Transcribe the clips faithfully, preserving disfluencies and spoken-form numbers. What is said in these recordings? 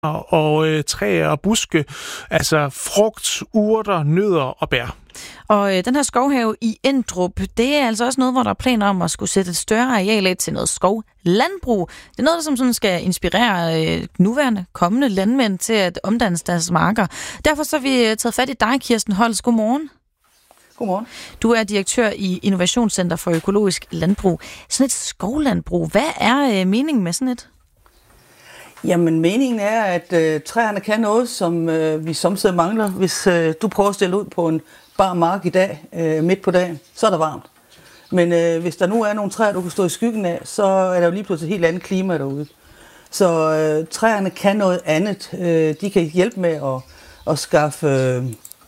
og øh, træer og buske, altså frugt, urter, nødder og bær. Og øh, den her skovhave i Endrup, det er altså også noget, hvor der er planer om at skulle sætte et større areal af til noget skovlandbrug. Det er noget, der som sådan skal inspirere øh, nuværende, kommende landmænd til at omdanne deres marker. Derfor så har vi øh, taget fat i dig, Kirsten Holst. Godmorgen. Godmorgen. Du er direktør i Innovationscenter for Økologisk Landbrug. Sådan et skovlandbrug, hvad er øh, meningen med sådan et? Jamen, meningen er, at øh, træerne kan noget, som øh, vi samtidig mangler. Hvis øh, du prøver at stille ud på en bar mark i dag, øh, midt på dagen, så er der varmt. Men øh, hvis der nu er nogle træer, du kan stå i skyggen af, så er der jo lige pludselig et helt andet klima derude. Så øh, træerne kan noget andet. Øh, de kan hjælpe med at, at skaffe øh,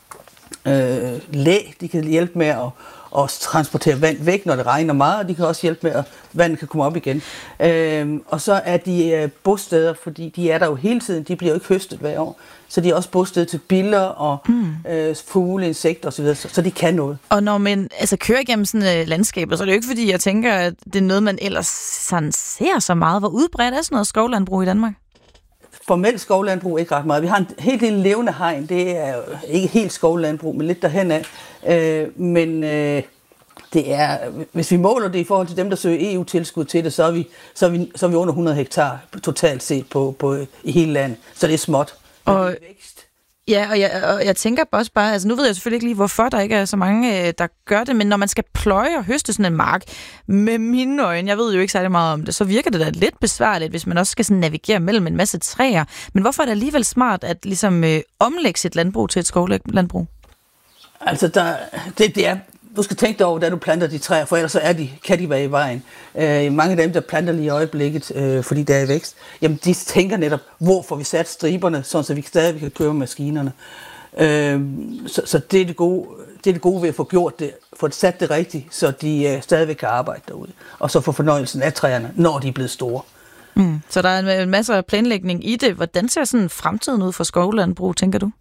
øh, læ. De kan hjælpe med at og transportere vand væk, når det regner meget, og de kan også hjælpe med, at vandet kan komme op igen. Øhm, og så er de øh, bosteder, fordi de er der jo hele tiden, de bliver jo ikke høstet hver år, så de er også bosted til biller og mm. øh, fugle, insekter osv., så, så de kan noget. Og når man altså, kører igennem sådan et landskab, så er det jo ikke fordi, jeg tænker, at det er noget, man ellers sådan ser så meget. Hvor udbredt er sådan noget skovlandbrug i Danmark? Formelt skovlandbrug ikke ret meget. Vi har en helt lille levende hegn. Det er jo ikke helt skovlandbrug, men lidt derhen af. Øh, men øh, det er, hvis vi måler det i forhold til dem, der søger E U-tilskud til det, så er vi, så er vi, så er vi under hundrede hektar totalt set på, på, i hele landet. Så det er småt. Og vækst. Ja, og jeg, og jeg tænker også bare, altså nu ved jeg selvfølgelig ikke lige, hvorfor der ikke er så mange, der gør det, men når man skal pløje og høste sådan en mark, med mine øjne, jeg ved jo ikke særlig meget om det, så virker det da lidt besværligt, hvis man også skal sådan navigere mellem en masse træer. Men hvorfor er det alligevel smart at ligesom øh, omlægge sit landbrug til et skovlandbrug? Altså, der, det, det er... Du skal tænke dig over, da du planter de træer, for ellers så er de, kan de være i vejen. Øh, mange af dem, der planter lige i øjeblikket, øh, fordi der er i vækst, jamen de tænker netop, hvor får vi sat striberne, sådan så vi stadig kan køre maskinerne. Øh, så så det, er det, gode, det er det gode ved at få gjort det, få det sat det rigtigt, så de øh, stadigvæk kan arbejde derude. Og så få fornøjelsen af træerne, når de er blevet store. Mm. Så der er en masse planlægning i det. Hvordan ser sådan fremtiden ud for skovlandbrug, tænker du?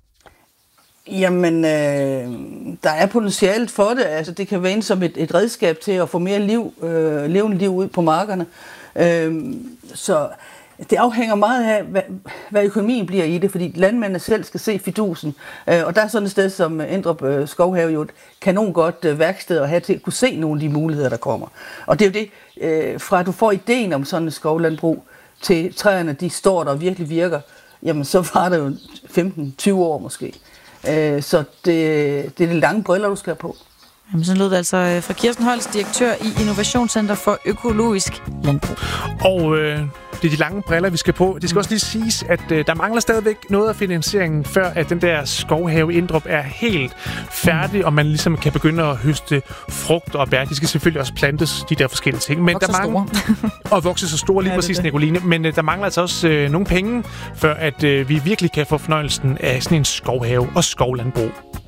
Jamen, øh, der er potentialet for det. Altså, det kan være som et, et redskab til at få mere liv, øh, levende liv ud på markerne. Øh, så det afhænger meget af, hvad, hvad økonomien bliver i det, fordi landmændene selv skal se fidusen. Øh, og der er sådan et sted som Endrup øh, Skovhave jo et kanon godt øh, værksted at have til at kunne se nogle af de muligheder, der kommer. Og det er jo det, øh, fra at du får ideen om sådan et skovlandbrug, til træerne de står der og virkelig virker, jamen så var det jo femten tyve år måske. Så det, det er de lange briller, du skal have på. Jamen, sådan lød det altså fra Kirsten Holst, direktør i Innovationscenter for Økologisk Landbrug. Og øh, det er de lange briller, vi skal på. Det skal også lige siges, at øh, der mangler stadigvæk noget af finansieringen, før at den der skovhave i Endrup er helt færdig, og man ligesom kan begynde at høste frugt og bær. De skal selvfølgelig også plantes, de der forskellige ting. Men vokse der mangler og vokse så store, lige ja, præcis, Nicoline. Men øh, der mangler altså også øh, nogle penge, før at øh, vi virkelig kan få fornøjelsen af sådan en skovhave og skovlandbrug.